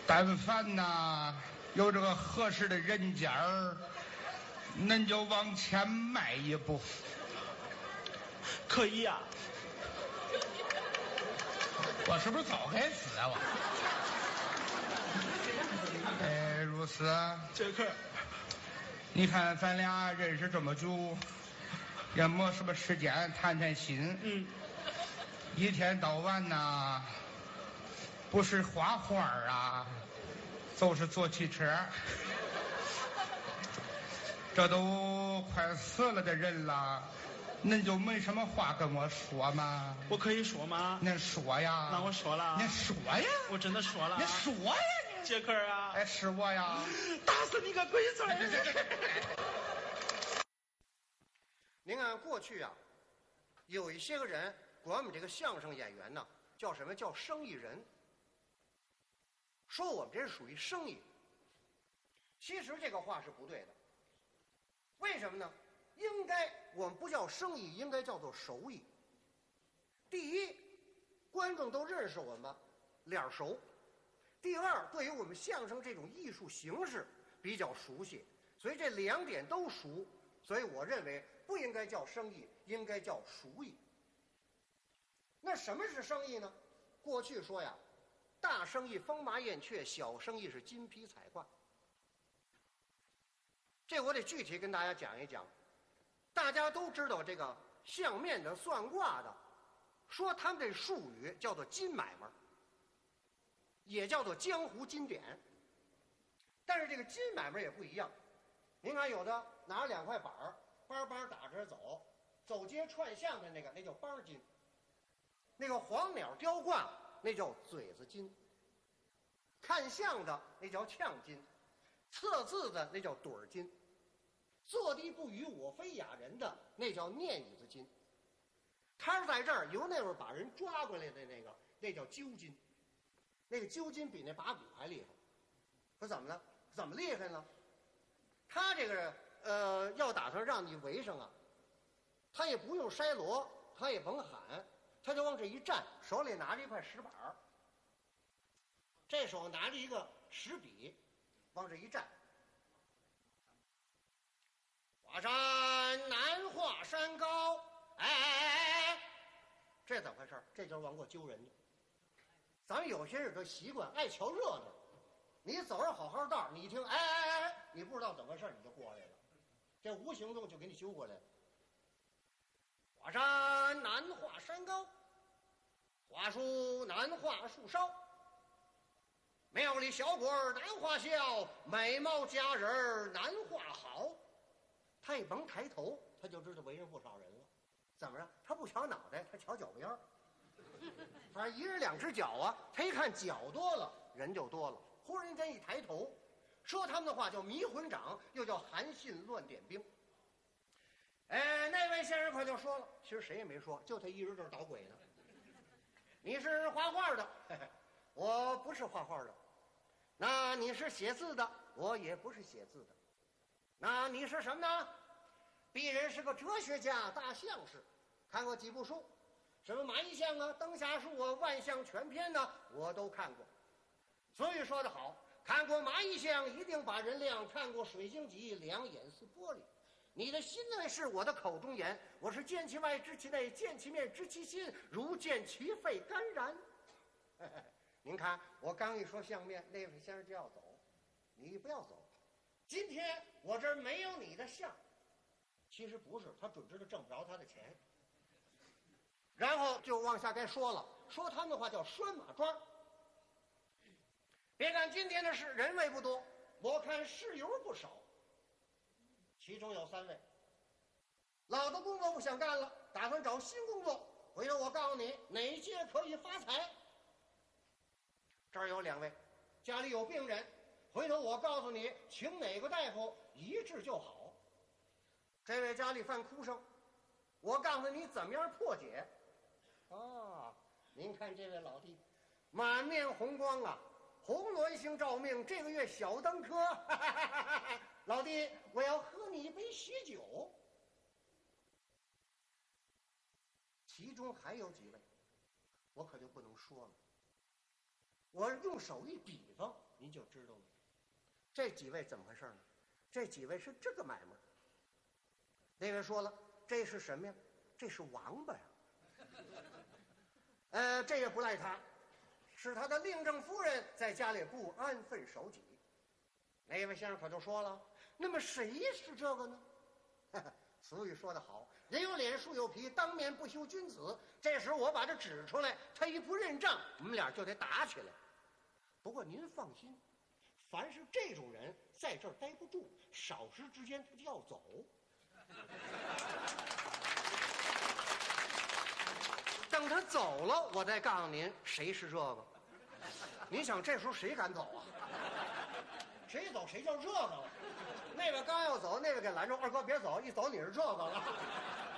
但凡呐有这个合适的人家儿，恁就往前迈一步。 可以呀、 我是不是早该死啊我？如此。 杰克， 你看咱俩认识这么久，也没什么时间谈谈心。一天到晚呐，不是画画啊，就是坐汽车。这都快死了的人了，恁就没什么话跟我说吗？ 我可以说吗？ 恁说呀。 那我说了。 恁说呀。 我真的说了。 你说呀你。 杰克啊。 哎，是我呀。 打死你个龟孙！ 您看过去啊，有一些个人管我们这个相声演员呢，叫什么？叫生意人。说我们这是属于生意。其实这个话是不对的。为什么呢？应该我们不叫生意，应该叫做手艺。第一，观众都认识我们，脸熟；第二，对于我们相声这种艺术形式比较熟悉，所以这两点都熟。所以我认为不应该叫生意，应该叫熟艺。那什么是生意呢？过去说呀，大生意风马燕雀，小生意是金皮彩挂。这我得具体跟大家讲一讲。大家都知道这个相面的、算卦的，说他们这术语叫做金买卖，也叫做江湖金典。但是这个金买卖也不一样。您看，有的拿着2块板儿，梆梆打着走，走街串巷的那叫梆金；那个黄鸟雕挂那叫嘴子金；看相的那叫呛金；测字的那叫盹儿金；坐地不语我非哑人的那叫念椅子金。他是在这儿由那会儿把人抓过来的那叫揪金。那个揪金比那把骨还厉害。可怎么了？怎么厉害呢？他这个要打算让你围上啊，他也不用筛锣，他也甭喊，他就往这一站，手里拿着一块石板儿，这手拿着一个石笔，往这一站。华山难华山高，哎，这怎么回事？这就是往过揪人家。咱们有些人的习惯爱瞧热闹，你走着好好道，你一听哎，你不知道怎么回事，你就过来了，这无形中就给你揪过来了。华山难画山高，华树难画树梢，庙里小鬼难画笑，美貌佳人难画好。他一甭抬头，他就知道围上不少人了。怎么着？他不瞧脑袋，他瞧脚边儿。反正一人2只脚啊，他一看脚多了，人就多了。忽然间一抬头，说他们的话叫迷魂掌，又叫韩信乱点兵。那位先生可就说了，其实谁也没说，就他一人这儿捣鬼呢。你是画画的，我不是画画的。那你是写字的，我也不是写字的。那你是什么呢？鄙人是个哲学家、大相士，看过几部书，什么蚂蚁相啊、灯下树啊、万象全篇呢，我都看过。所以说得好，看过蚂蚁相一定把人亮，看过水晶脊两眼似玻璃。你的心内是我的口中言，我是见其外知其内，见其面知其心，如见其肺肝然。您看我刚一说相面，那位先生就要走，你不要走。今天我这儿没有你的相。其实不是，他准知道挣不着他的钱。然后就往下该说了，说他们的话叫拴马桩。别看今天的事人位不多，我看事友不少。其中有3位，老的工作不想干了，打算找新工作。回头我告诉你哪些可以发财。这儿有2位，家里有病人，回头我告诉你请哪个大夫一治就好。这位家里犯哭声，我告诉你怎么样破解。您看这位老弟，满面红光啊，红鸾星照命，这个月小登科。老弟，我要喝你一杯喜酒。其中还有几位，我可就不能说了。我用手一比方， 您就知道了。这几位怎么回事呢？这几位是这个买卖。那位说了，这是什么呀？这是王八呀。这也不赖他，是他的令正夫人在家里不安分守己。那位先生可就说了，那么谁是这个呢？俗语说得好，人有脸树有皮，当面不羞君子。这时我把这指出来，他一不认账，我们俩就得打起来。不过您放心，凡是这种人在这儿待不住，少时之间他就要走。等他走了，我再告诉您谁是这个。您想这时候谁敢走啊？谁走谁叫这个了。那个刚要走，那个给拦住，二哥别走，一走你是这个了。